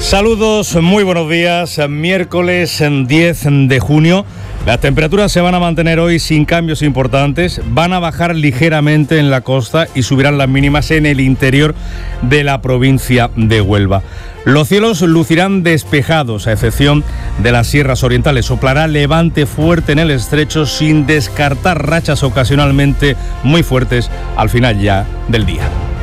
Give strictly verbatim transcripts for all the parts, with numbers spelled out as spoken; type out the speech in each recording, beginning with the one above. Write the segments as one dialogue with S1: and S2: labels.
S1: Saludos, muy buenos días. Miércoles diez de junio. Las temperaturas se van a mantener hoy sin cambios importantes, van a bajar ligeramente en la costa y subirán las mínimas en el interior de la provincia de Huelva. Los cielos lucirán despejados, a excepción de las sierras orientales. Soplará levante fuerte en el estrecho, sin descartar rachas ocasionalmente muy fuertes al final ya del día.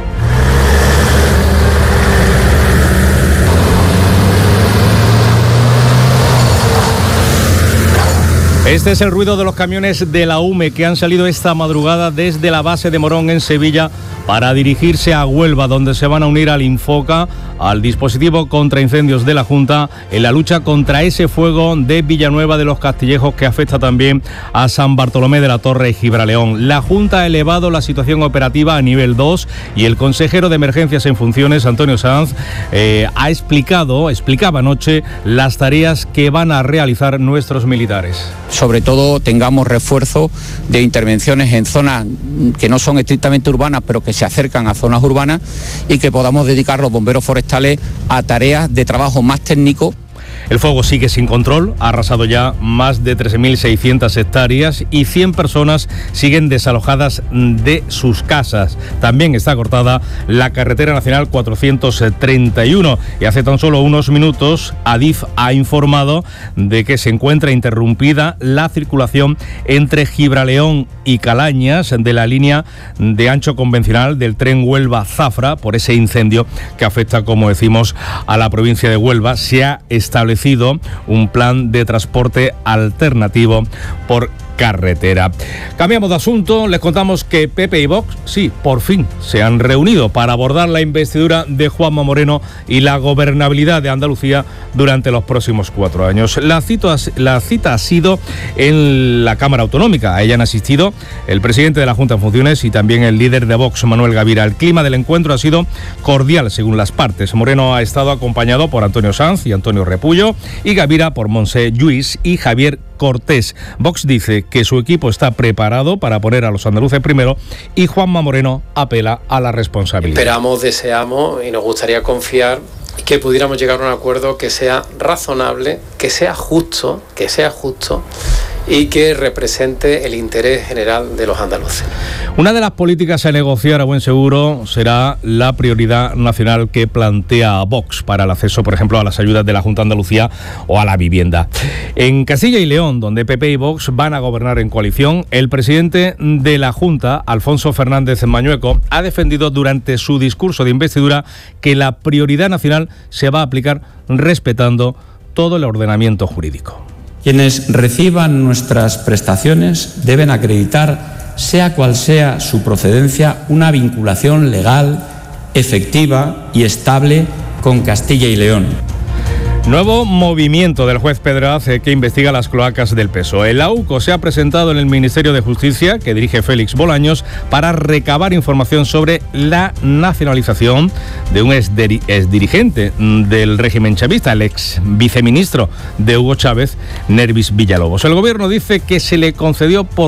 S1: Este es el ruido de los camiones de la U M E que han salido esta madrugada desde la base de Morón en Sevilla para dirigirse a Huelva, donde se van a unir al Infoca, al dispositivo contra incendios de la Junta, en la lucha contra ese fuego de Villanueva de los Castillejos que afecta también a San Bartolomé de la Torre y Gibraleón. La Junta ha elevado la situación operativa a nivel dos y el consejero de Emergencias en funciones, Antonio Sanz, eh, ha explicado, explicaba anoche las tareas que van a realizar nuestros militares.
S2: Sobre todo tengamos refuerzo de intervenciones en zonas que no son estrictamente urbanas, pero que se acercan a zonas urbanas, y que podamos dedicar los bomberos forestales a tareas de trabajo más técnico.
S1: El fuego sigue sin control, ha arrasado ya más de trece mil seiscientas hectáreas y cien personas siguen desalojadas de sus casas. También está cortada la carretera nacional cuatrocientos treinta y uno y hace tan solo unos minutos Adif ha informado de que se encuentra interrumpida la circulación entre Gibraleón y Calañas de la línea de ancho convencional del tren Huelva-Zafra por ese incendio que afecta, como decimos, a la provincia de Huelva. Se ha establecido un plan de transporte alternativo por carretera. Cambiamos de asunto, les contamos que P P y Vox, sí, por fin se han reunido para abordar la investidura de Juanma Moreno y la gobernabilidad de Andalucía durante los próximos cuatro años. La cita, la cita ha sido en la Cámara Autonómica. A ella han asistido el presidente de la Junta en funciones y también el líder de Vox, Manuel Gavira. El clima del encuentro ha sido cordial según las partes. Moreno ha estado acompañado por Antonio Sanz y Antonio Repullo y Gavira por Montse Lluís y Javier Cortés. Vox dice que su equipo está preparado para poner a los andaluces primero y Juanma Moreno apela a la responsabilidad.
S3: Esperamos, deseamos y nos gustaría confiar que pudiéramos llegar a un acuerdo que sea razonable, que sea justo, que sea justo y que represente el interés general de los andaluces.
S1: Una de las políticas a negociar a buen seguro será la prioridad nacional que plantea Vox para el acceso, por ejemplo, a las ayudas de la Junta de Andalucía o a la vivienda. En Castilla y León, donde P P y Vox van a gobernar en coalición, el presidente de la Junta, Alfonso Fernández Mañueco, ha defendido durante su discurso de investidura que la prioridad nacional se va a aplicar respetando todo el ordenamiento jurídico.
S4: Quienes reciban nuestras prestaciones deben acreditar, sea cual sea su procedencia, una vinculación legal, efectiva y estable con Castilla y León.
S1: Nuevo movimiento del juez Pedraz que investiga las cloacas del P S O E. El AUCO se ha presentado en el Ministerio de Justicia, que dirige Félix Bolaños, para recabar información sobre la nacionalización de un exdirigente del régimen chavista, el ex viceministro de Hugo Chávez, Nervis Villalobos. El gobierno dice que se le concedió por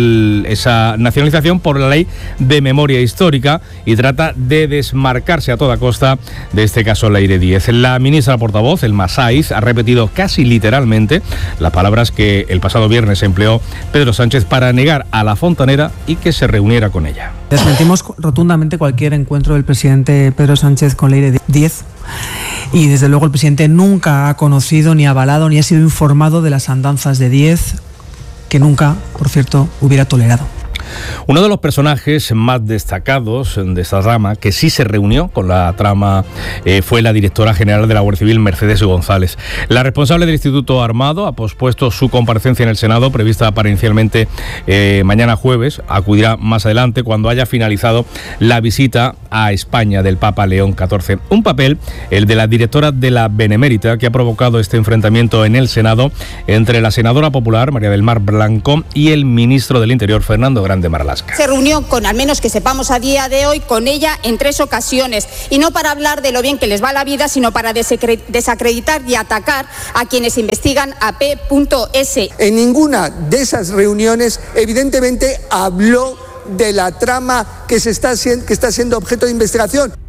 S1: esa nacionalización por la ley de memoria histórica y trata de desmarcarse a toda costa de este caso Leire Díez. La ministra portavoz, el Masaiz, ha repetido casi literalmente las palabras que el pasado viernes empleó Pedro Sánchez para negar a la fontanera y que se reuniera con ella.
S5: Desmentimos rotundamente cualquier encuentro del presidente Pedro Sánchez con Leire Díez y desde luego el presidente nunca ha conocido, ni avalado, ni ha sido informado de las andanzas de Díez, que nunca, por cierto, hubiera tolerado.
S1: Uno de los personajes más destacados de esta rama, que sí se reunió con la trama, eh, fue la directora general de la Guardia Civil, Mercedes González. La responsable del Instituto Armado ha pospuesto su comparecencia en el Senado, prevista para inicialmente eh, mañana jueves. Acudirá más adelante cuando haya finalizado la visita a España del Papa León catorce. Un papel, el de la directora de la Benemérita, que ha provocado este enfrentamiento en el Senado entre la senadora popular, María del Mar Blanco, y el ministro del Interior, Fernando Grande Marlaska.
S6: Se reunió con, al menos que sepamos a día de hoy, con ella en tres ocasiones, y no para hablar de lo bien que les va la vida, sino para desacreditar y atacar a quienes investigan a P S.
S7: En ninguna de esas reuniones, evidentemente, habló de la trama que, se está, que está siendo objeto de investigación.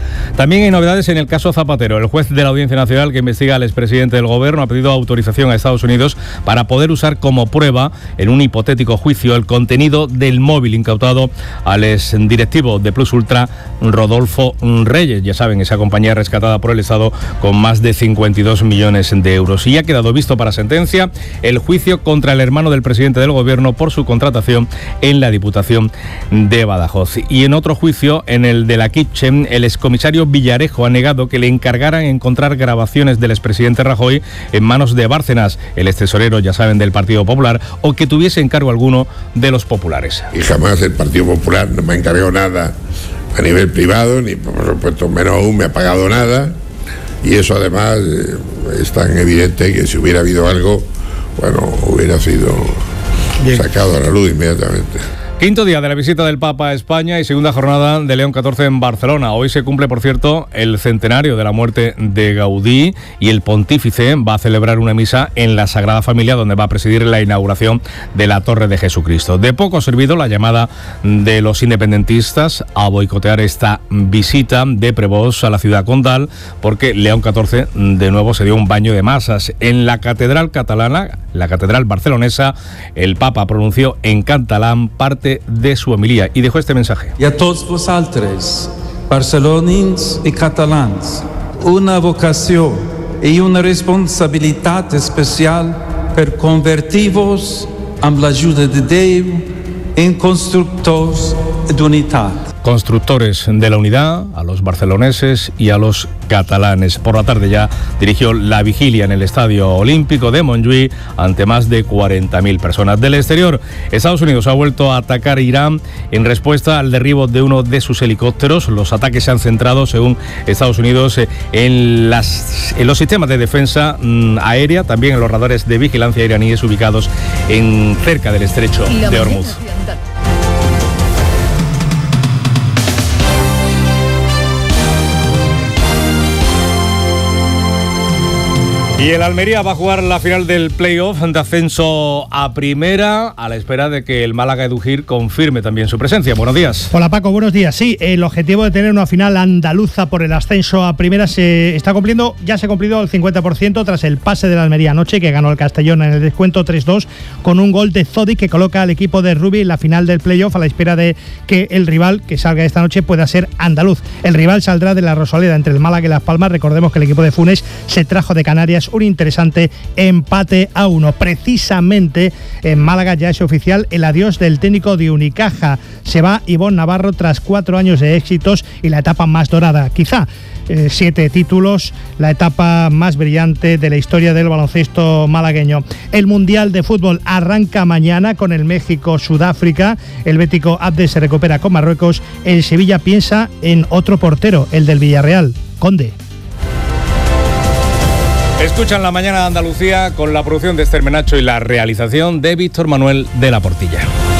S1: También hay novedades en el caso Zapatero. El juez de la Audiencia Nacional que investiga al expresidente del Gobierno ha pedido autorización a Estados Unidos para poder usar como prueba en un hipotético juicio el contenido del móvil incautado al exdirectivo de Plus Ultra, Rodolfo Reyes. Ya saben, esa compañía rescatada por el Estado con más de cincuenta y dos millones de euros. Y ha quedado visto para sentencia el juicio contra el hermano del presidente del Gobierno por su contratación en la Diputación de Badajoz. Y en otro juicio, en el de la Kitchen, el excomisario Villarejo ha negado que le encargaran encontrar grabaciones del expresidente Rajoy en manos de Bárcenas, el extesorero, ya saben, del Partido Popular, o que tuviese encargo alguno de los populares.
S8: Y jamás el Partido Popular no me ha encargado nada a nivel privado, ni por supuesto menos aún me ha pagado nada, y eso además eh, es tan evidente que si hubiera habido algo, bueno, hubiera sido Bien. sacado a la luz inmediatamente.
S1: Quinto día de la visita del Papa a España y segunda jornada de León catorce en Barcelona. Hoy se cumple, por cierto, el centenario de la muerte de Gaudí y el pontífice va a celebrar una misa en la Sagrada Familia, donde va a presidir la inauguración de la Torre de Jesucristo. De poco ha servido la llamada de los independentistas a boicotear esta visita de Prevost a la ciudad condal, porque León catorce de nuevo se dio un baño de masas. En la catedral catalana, la catedral barcelonesa, el Papa pronunció en catalán parte de su homilía y dejó este mensaje.
S9: Y a todos vosotros, barcelonins y catalans, una vocación y una responsabilidad especial per convertir-vos amb l'ajuda de Déu en constructors d'unitat.
S1: Constructores de la unidad, a los barceloneses y a los catalanes. Por la tarde ya dirigió la vigilia en el Estadio Olímpico de Montjuïc ante más de cuarenta mil personas. Del exterior, Estados Unidos ha vuelto a atacar Irán en respuesta al derribo de uno de sus helicópteros. Los ataques se han centrado, según Estados Unidos, en, las, en los sistemas de defensa mmm, aérea, también en los radares de vigilancia iraníes ubicados en, cerca del estrecho de Hormuz. Y el Almería va a jugar la final del play-off de ascenso a primera, a la espera de que el Málaga Edugir confirme también su presencia. Buenos días.
S10: Hola Paco, buenos días. Sí, el objetivo de tener una final andaluza por el ascenso a primera se está cumpliendo, ya se ha cumplido al cincuenta por ciento tras el pase de la Almería anoche, que ganó el Castellón en el descuento tres dos con un gol de Zodi que coloca al equipo de Rubi en la final del play-off a la espera de que el rival que salga esta noche pueda ser andaluz. El rival saldrá de la Rosaleda entre el Málaga y Las Palmas. Recordemos que el equipo de Funes se trajo de Canarias un interesante empate a uno. Precisamente en Málaga ya es oficial el adiós del técnico de Unicaja. Se va Ivonne Navarro tras cuatro años de éxitos y la etapa más dorada, quizá. Eh, siete títulos, la etapa más brillante de la historia del baloncesto malagueño. El Mundial de Fútbol arranca mañana con el México-Sudáfrica. El bético Abde se recupera con Marruecos. El Sevilla piensa en otro portero, el del Villarreal, Conde.
S1: Escuchan La Mañana de Andalucía con la producción de Esther Menacho y la realización de Víctor Manuel de la Portilla.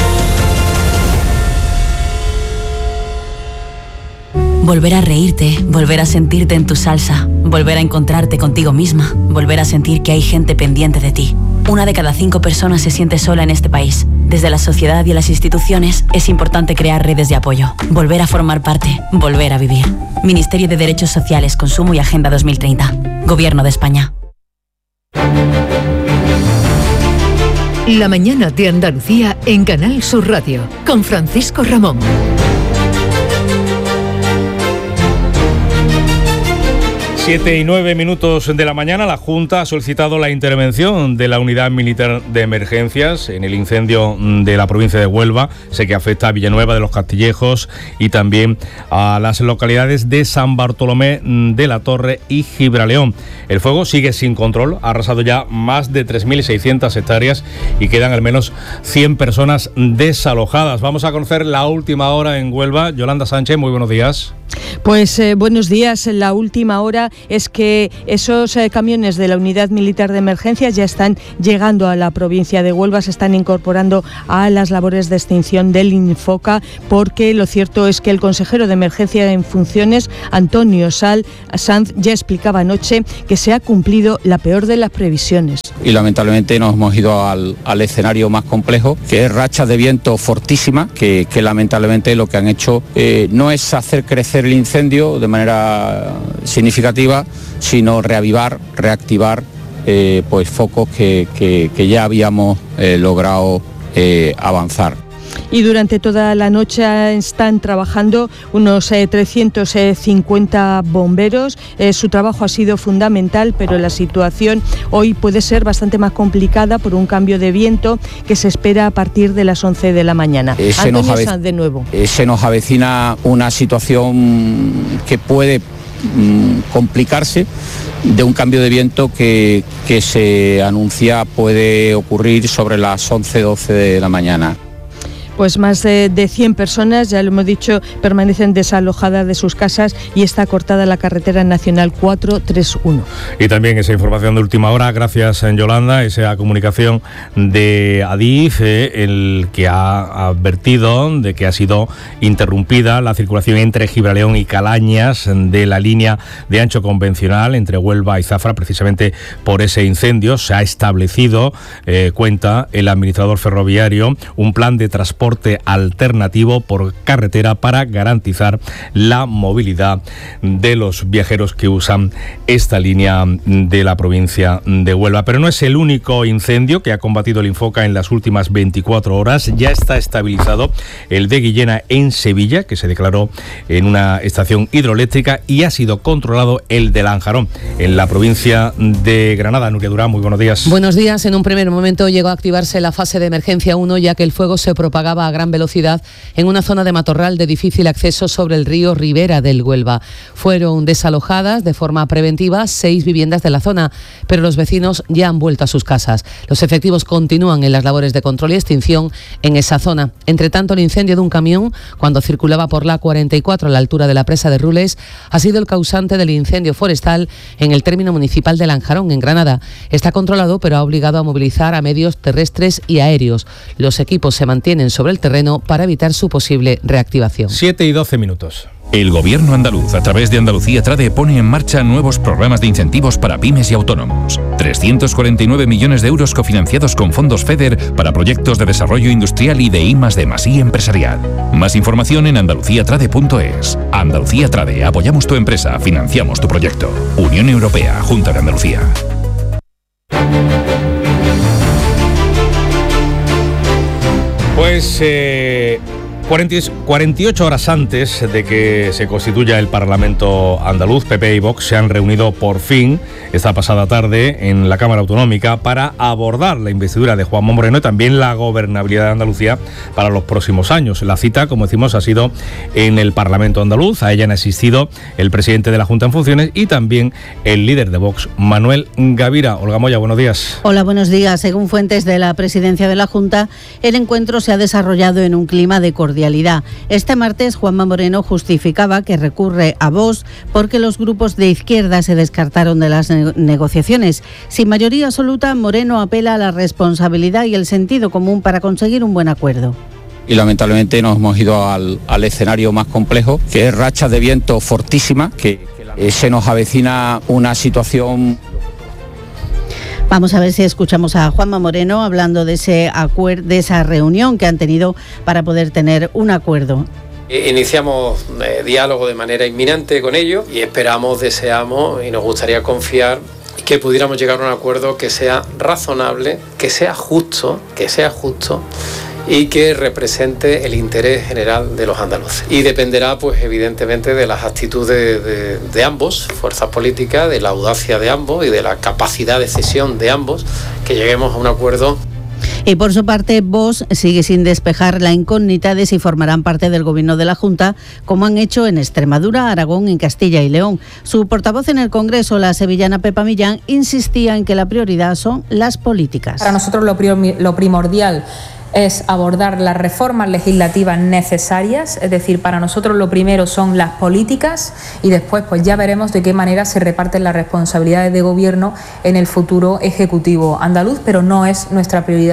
S11: Volver a reírte, volver a sentirte en tu salsa, volver a encontrarte contigo misma, volver a sentir que hay gente pendiente de ti. Una de cada cinco personas se siente sola en este país. Desde la sociedad y las instituciones es importante crear redes de apoyo, volver a formar parte, volver a vivir. Ministerio de Derechos Sociales, Consumo y Agenda dos mil treinta. Gobierno de España.
S12: La Mañana de Andalucía en Canal Sur Radio, con Francisco Ramón.
S1: Siete y nueve minutos de la mañana, la Junta ha solicitado la intervención de la Unidad Militar de Emergencias en el incendio de la provincia de Huelva, sé que afecta a Villanueva de los Castillejos y también a las localidades de San Bartolomé de la Torre y Gibraleón. El fuego sigue sin control, ha arrasado ya más de tres mil seiscientas hectáreas y quedan al menos cien personas desalojadas. Vamos a conocer la última hora en Huelva. Yolanda Sánchez, muy buenos días.
S13: Pues eh, buenos días. La última hora es que esos eh, camiones de la Unidad Militar de Emergencias ya están llegando a la provincia de Huelva, se están incorporando a las labores de extinción del Infoca, porque lo cierto es que el consejero de Emergencia en funciones, Antonio Sal, Sanz, ya explicaba anoche que se ha cumplido la peor de las previsiones.
S2: Y lamentablemente nos hemos ido al, al escenario más complejo, que es rachas de viento fortísimas, que, que lamentablemente lo que han hecho eh, no es hacer crecer desaparecer el incendio de manera significativa, sino reavivar, reactivar eh, pues focos que, que, que ya habíamos eh, logrado eh, avanzar.
S13: Y durante toda la noche están trabajando unos eh, trescientos cincuenta bomberos. Eh, su trabajo ha sido fundamental, pero la situación hoy puede ser bastante más complicada por un cambio de viento que se espera a partir de las once de la mañana.
S2: Eh, se,
S13: Antonio
S2: nos ave-
S13: Sanz, de nuevo.
S2: Eh, se nos avecina una situación que puede mm, complicarse, de un cambio de viento que, que se anuncia puede ocurrir sobre las once doce de la mañana.
S13: Pues más de, de cien personas, ya lo hemos dicho, permanecen desalojadas de sus casas y está cortada la carretera nacional cuatrocientos treinta y uno.
S1: Y también esa información de última hora, gracias Yolanda, esa comunicación de Adif, eh, el que ha advertido de que ha sido interrumpida la circulación entre Gibraleón y Calañas de la línea de ancho convencional entre Huelva y Zafra, precisamente por ese incendio. Se ha establecido, eh, cuenta el administrador ferroviario, un plan de transporte alternativo por carretera para garantizar la movilidad de los viajeros que usan esta línea de la provincia de Huelva. Pero no es el único incendio que ha combatido el Infoca en las últimas veinticuatro horas. Ya está estabilizado el de Guillena en Sevilla, que se declaró en una estación hidroeléctrica, y ha sido controlado el de Lanjarón en la provincia de Granada. Nuria Durán, muy buenos días.
S14: Buenos días. En un primer momento llegó a activarse la fase de emergencia uno, ya que el fuego se propagaba a gran velocidad en una zona de matorral de difícil acceso sobre el río Ribera del Huelva. Fueron desalojadas de forma preventiva seis viviendas de la zona, pero los vecinos ya han vuelto a sus casas. Los efectivos continúan en las labores de control y extinción en esa zona. Entre tanto, el incendio de un camión, cuando circulaba por la cuarenta y cuatro a la altura de la presa de Rules, ha sido el causante del incendio forestal en el término municipal de Lanjarón, en Granada. Está controlado, pero ha obligado a movilizar a medios terrestres y aéreos. Los equipos se mantienen sobre el terreno para evitar su posible reactivación.
S1: siete y doce minutos.
S15: El Gobierno andaluz, a través de Andalucía Trade, pone en marcha nuevos programas de incentivos para pymes y autónomos. trescientos cuarenta y nueve millones de euros cofinanciados con fondos FEDER para proyectos de desarrollo industrial y de I más D más I empresarial. Más información en andalucía trade punto es. Andalucía Trade, apoyamos tu empresa, financiamos tu proyecto. Unión Europea, Junta de Andalucía.
S1: Pues eh, cuarenta y ocho horas antes de que se constituya el Parlamento andaluz, P P y Vox se han reunido por fin esta pasada tarde en la Cámara Autonómica para abordar la investidura de Juanma Moreno y también la gobernabilidad de Andalucía para los próximos años. La cita, como decimos, ha sido en el Parlamento andaluz. A ella han asistido el presidente de la Junta en funciones y también el líder de Vox, Manuel Gavira. Olga Moya, buenos días.
S16: Hola, buenos días. Según fuentes de la presidencia de la Junta, el encuentro se ha desarrollado en un clima de cordialidad. Este martes, Juanma Moreno justificaba que recurre a Vox porque los grupos de izquierda se descartaron de las negociaciones. Sin mayoría absoluta, Moreno apela a la responsabilidad y el sentido común para conseguir un buen acuerdo.
S2: Y lamentablemente nos hemos ido al, al escenario más complejo, que es rachas de viento fortísimas, que, que se nos avecina una situación.
S16: Vamos a ver si escuchamos a Juanma Moreno hablando de ese acuerdo, de esa reunión que han tenido para poder tener un acuerdo.
S3: Iniciamos eh, diálogo de manera inminente con ellos y esperamos, deseamos y nos gustaría confiar que pudiéramos llegar a un acuerdo que sea razonable, que sea justo, que sea justo y que represente el interés general de los andaluces. Y dependerá, pues evidentemente, de las actitudes de, de ambos, fuerzas políticas, de la audacia de ambos y de la capacidad de cesión de ambos, que lleguemos a un acuerdo.
S16: Y por su parte, Vox sigue sin despejar la incógnita de si formarán parte del gobierno de la Junta, como han hecho en Extremadura, Aragón y Castilla y León. Su portavoz en el Congreso, la sevillana Pepa Millán, insistía en que la prioridad son las políticas.
S17: Para nosotros lo, prim- lo primordial es abordar las reformas legislativas necesarias, es decir, para nosotros lo primero son las políticas y después pues ya veremos de qué manera se reparten las responsabilidades de gobierno en el futuro ejecutivo andaluz, pero no es nuestra prioridad.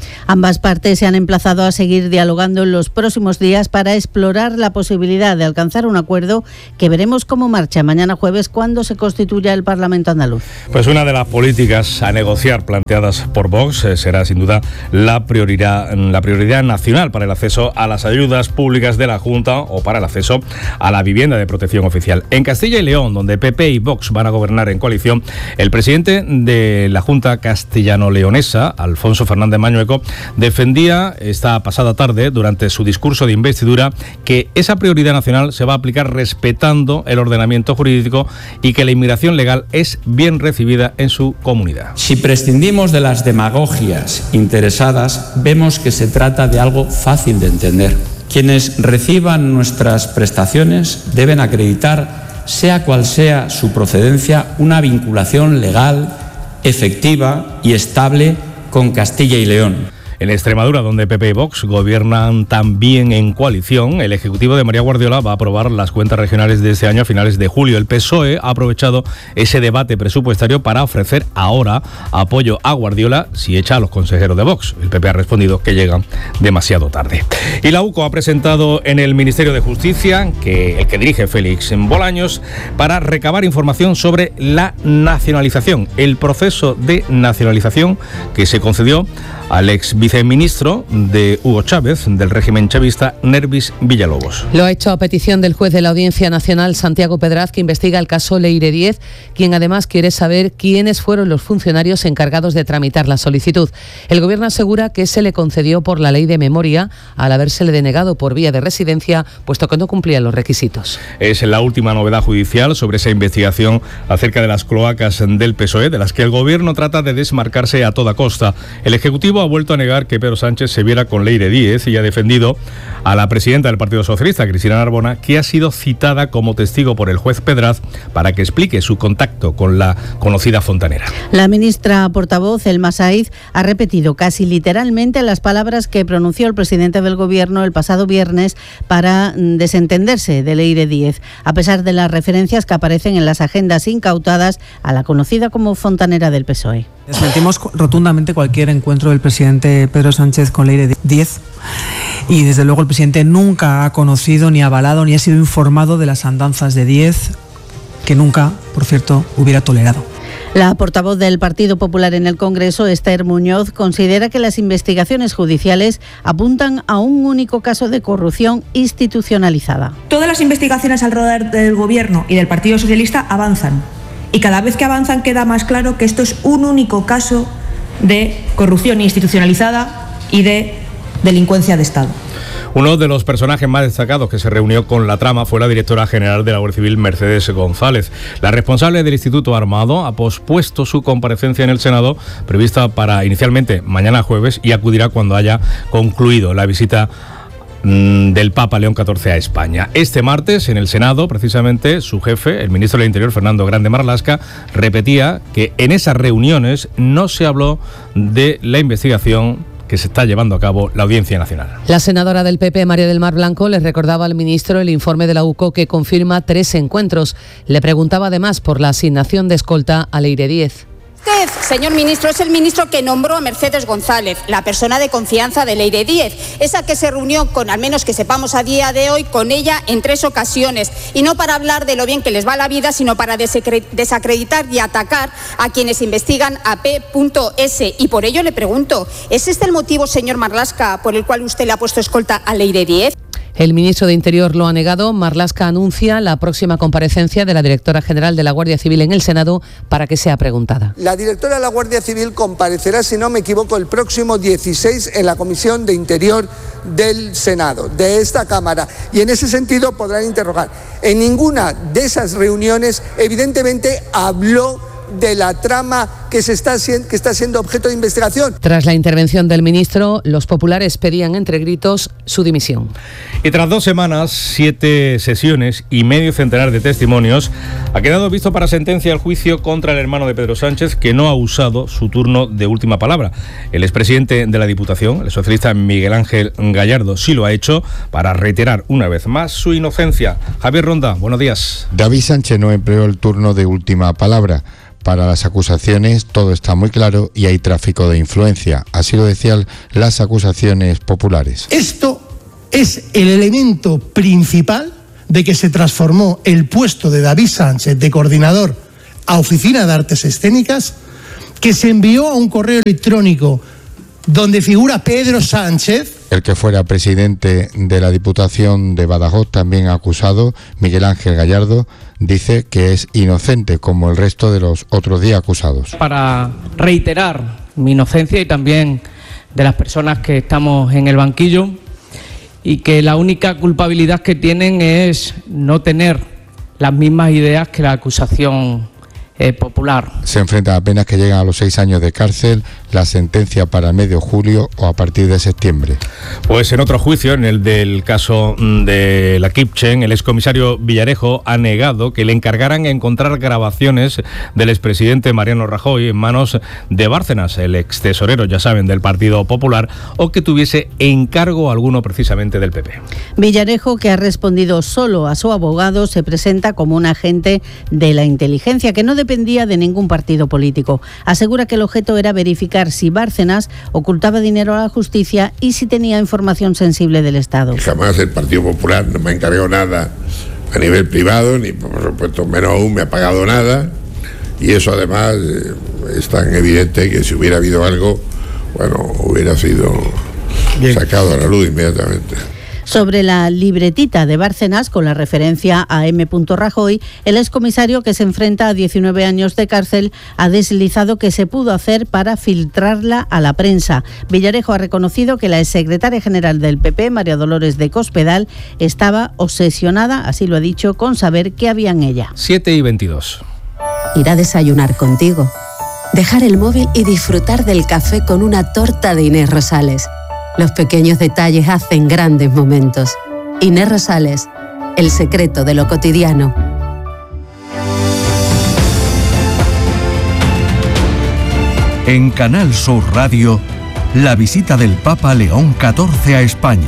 S16: Ambas partes se han emplazado a seguir dialogando en los próximos días para explorar la posibilidad de alcanzar un acuerdo que veremos cómo marcha mañana jueves cuando se constituya el Parlamento andaluz.
S1: Pues una de las políticas a negociar planteadas por Vox eh, será sin duda la prioridad, la prioridad nacional para el acceso a las ayudas públicas de la Junta o para el acceso a la vivienda de protección oficial. En Castilla y León, donde P P y Vox van a gobernar en coalición, el presidente de la Junta castellano-leonesa, Alfonso Fernández Mañueco, defendía esta pasada tarde, durante su discurso de investidura, que esa prioridad nacional se va a aplicar respetando el ordenamiento jurídico y que la inmigración legal es bien recibida en su comunidad.
S4: Si prescindimos de las demagogias interesadas, vemos que se trata de algo fácil de entender. Quienes reciban nuestras prestaciones deben acreditar, sea cual sea su procedencia, una vinculación legal, efectiva y estable con Castilla y León.
S1: En Extremadura, donde P P y Vox gobiernan también en coalición, el Ejecutivo de María Guardiola va a aprobar las cuentas regionales de este año a finales de julio. El P S O E ha aprovechado ese debate presupuestario para ofrecer ahora apoyo a Guardiola si echa a los consejeros de Vox. El P P ha respondido que llegan demasiado tarde. Y la U C O ha presentado en el Ministerio de Justicia, que el que dirige Félix Bolaños, para recabar información sobre la nacionalización, el proceso de nacionalización que se concedió al ex viceministro de Hugo Chávez, del régimen chavista, Nervis Villalobos.
S14: Lo ha hecho a petición del juez de la Audiencia Nacional, Santiago Pedraz, que investiga el caso Leire Díez, quien además quiere saber quiénes fueron los funcionarios encargados de tramitar la solicitud. El Gobierno asegura que se le concedió por la ley de memoria, al habérsele denegado por vía de residencia, puesto que no cumplía los requisitos.
S1: Es la última novedad judicial sobre esa investigación acerca de las cloacas del P S O E, de las que el Gobierno trata de desmarcarse a toda costa. El Ejecutivo ha vuelto a negar que Pedro Sánchez se viera con Leire Díez y ha defendido a la presidenta del Partido Socialista, Cristina Narbona, que ha sido citada como testigo por el juez Pedraz para que explique su contacto con la conocida fontanera.
S16: La ministra portavoz, Elma Saiz, ha repetido casi literalmente las palabras que pronunció el presidente del Gobierno el pasado viernes para desentenderse de Leire Díez, a pesar de las referencias que aparecen en las agendas incautadas a la conocida como fontanera del P S O E.
S5: Desmentimos rotundamente cualquier encuentro del presidente Pedro Sánchez con Leire Díez y desde luego el presidente nunca ha conocido, ni avalado, ni ha sido informado de las andanzas de Díez, que nunca, por cierto, hubiera tolerado.
S16: La portavoz del Partido Popular en el Congreso, Esther Muñoz, considera que las investigaciones judiciales apuntan a un único caso de corrupción institucionalizada.
S18: Todas las investigaciones alrededor del Gobierno y del Partido Socialista avanzan. Y cada vez que avanzan queda más claro que esto es un único caso de corrupción institucionalizada y de delincuencia de Estado.
S1: Uno de los personajes más destacados que se reunió con la trama fue la directora general de la Guardia Civil, Mercedes González. La responsable del Instituto Armado ha pospuesto su comparecencia en el Senado, prevista para inicialmente mañana jueves, y acudirá cuando haya concluido la visita del Papa León catorce a España. Este martes, en el Senado, precisamente, su jefe, el ministro del Interior, Fernando Grande Marlaska, repetía que en esas reuniones no se habló de la investigación que se está llevando a cabo la Audiencia Nacional.
S14: La senadora del P P, María del Mar Blanco, le recordaba al ministro el informe de la U C O que confirma tres encuentros. Le preguntaba además por la asignación de escolta a Leire Díez.
S6: Usted, señor ministro, es el ministro que nombró a Mercedes González, la persona de confianza de Leire Díez, esa que se reunió con, al menos que sepamos a día de hoy, con ella en tres ocasiones, y no para hablar de lo bien que les va la vida, sino para desacreditar y atacar a quienes investigan a P S. Y por ello le pregunto, ¿es este el motivo, señor Marlaska, por el cual usted le ha puesto escolta a Leire Díez?
S14: El ministro de Interior lo ha negado. Marlaska anuncia la próxima comparecencia de la directora general de la Guardia Civil en el Senado para que sea preguntada.
S7: La directora de la Guardia Civil comparecerá, si no me equivoco, el próximo dieciséis en la Comisión de Interior del Senado, de esta Cámara, y en ese sentido podrán interrogar. En ninguna de esas reuniones, evidentemente, habló de la trama que, se está, que está siendo objeto de investigación.
S14: Tras la intervención del ministro, los populares pedían entre gritos su dimisión.
S1: Y tras dos semanas, siete sesiones y medio centenar de testimonios, ha quedado visto para sentencia el juicio contra el hermano de Pedro Sánchez, que no ha usado su turno de última palabra. El expresidente de la Diputación, el socialista Miguel Ángel Gallardo, sí lo ha hecho para reiterar una vez más su inocencia. Javier Ronda, buenos días.
S19: David Sánchez no empleó el turno de última palabra. Para las acusaciones acusaciones todo está muy claro y hay tráfico de influencia. Así lo decían las acusaciones populares.
S20: Esto es el elemento principal de que se transformó el puesto de David Sánchez de coordinador a Oficina de Artes Escénicas, que se envió a un correo electrónico donde figura Pedro Sánchez.
S19: El que fuera presidente de la Diputación de Badajoz, también acusado, Miguel Ángel Gallardo, dice que es inocente como el resto de los otros diez acusados.
S21: Para reiterar mi inocencia y también de las personas que estamos en el banquillo, y que la única culpabilidad que tienen es no tener las mismas ideas que la acusación eh, popular.
S19: Se enfrenta a penas que llegan a los seis años de cárcel, la sentencia para el medio julio o a partir de septiembre.
S1: Pues en otro juicio, en el del caso de la Kipchen, el excomisario Villarejo ha negado que le encargaran encontrar grabaciones del expresidente Mariano Rajoy en manos de Bárcenas, el ex tesorero, ya saben, del Partido Popular, o que tuviese encargo alguno precisamente del P P.
S16: Villarejo, que ha respondido solo a su abogado, se presenta como un agente de la inteligencia que no dependía de ningún partido político. Asegura que el objeto era verificar si Bárcenas ocultaba dinero a la justicia y si tenía información sensible del Estado.
S8: Jamás el Partido Popular no me ha encargado nada a nivel privado, ni por supuesto menos aún me ha pagado nada, y eso además eh, es tan evidente que si hubiera habido algo, bueno, hubiera sido Bien. sacado a la luz inmediatamente.
S16: Sobre la libretita de Bárcenas con la referencia a M. Rajoy, el excomisario, que se enfrenta a diecinueve años de cárcel, ha deslizado que se pudo hacer para filtrarla a la prensa. Villarejo ha reconocido que la exsecretaria general del P P, María Dolores de Cospedal, estaba obsesionada, así lo ha dicho, con saber qué había en ella.
S1: siete y veintidós.
S22: Ir a desayunar contigo, dejar el móvil y disfrutar del café con una torta de Inés Rosales. Los pequeños detalles hacen grandes momentos. Inés Rosales, el secreto de lo cotidiano.
S23: En Canal Sur Radio, la visita del Papa León catorce a España.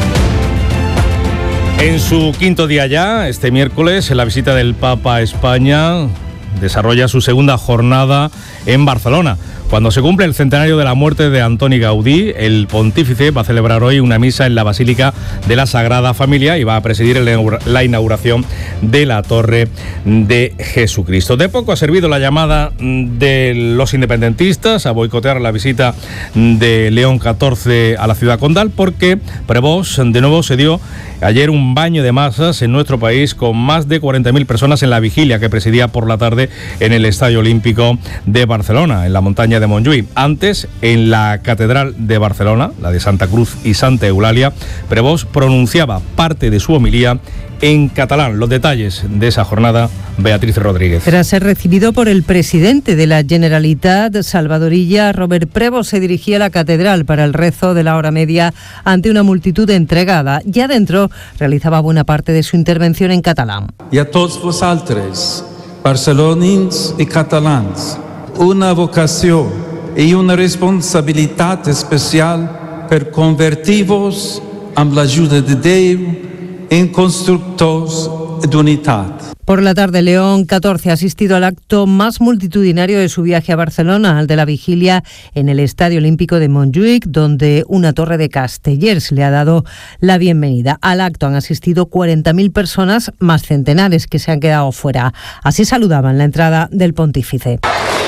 S1: En su quinto día ya, este miércoles, en la visita del Papa a España, desarrolla su segunda jornada en Barcelona. Cuando se cumple el centenario de la muerte de Antoni Gaudí, el pontífice va a celebrar hoy una misa en la Basílica de la Sagrada Familia y va a presidir la inauguración de la Torre de Jesucristo. De poco ha servido la llamada de los independentistas a boicotear la visita de León catorce a la ciudad condal, porque Prevost de nuevo se dio ayer un baño de masas en nuestro país, con más de cuarenta mil personas en la vigilia que presidía por la tarde en el Estadio Olímpico de Barcelona, en la montaña de Montjuïc. Antes, en la Catedral de Barcelona, la de Santa Cruz y Santa Eulalia, Prevost pronunciaba parte de su homilía en catalán. Los detalles de esa jornada, Beatriz Rodríguez.
S24: Tras ser recibido por el presidente de la Generalitat, Salvador Illa, Robert Prevost se dirigía a la catedral para el rezo de la hora media ante una multitud entregada. Ya dentro realizaba buena parte de su intervención en catalán.
S9: Y a todos vosaltres, barcelonins y catalans, una vocació i una responsabilitat especial per convertir-vos amb l'ajuda de Déu en constructors d'unitat.
S24: Por la tarde, León catorce ha asistido al acto más multitudinario de su viaje a Barcelona, al de la vigilia en el Estadio Olímpico de Montjuïc, donde una torre de Castellers le ha dado la bienvenida. Al acto han asistido cuarenta mil personas, más centenares que se han quedado fuera. Así saludaban la entrada del pontífice.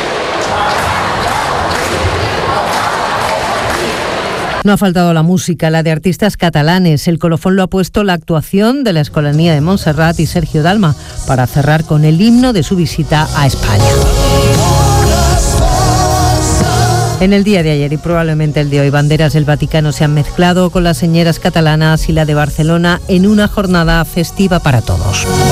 S24: No ha faltado la música, la de artistas catalanes. El colofón lo ha puesto la actuación de la Escolanía de Montserrat y Sergio Dalma para cerrar con el himno de su visita a España. En el día de ayer y probablemente el de hoy, banderas del Vaticano se han mezclado con las señeras catalanas y la de Barcelona en una jornada festiva para todos.